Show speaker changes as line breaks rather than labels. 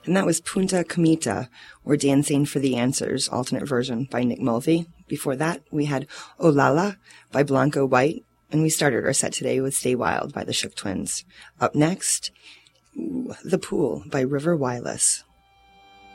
And that was Punta Comita, or Dancing for the Answers, alternate version by Nick Mulvey. Before that, we had Olala by Blanco White. And we started our set today with Stay Wild by the Shook Twins. Up next, The Pool by River Wireless.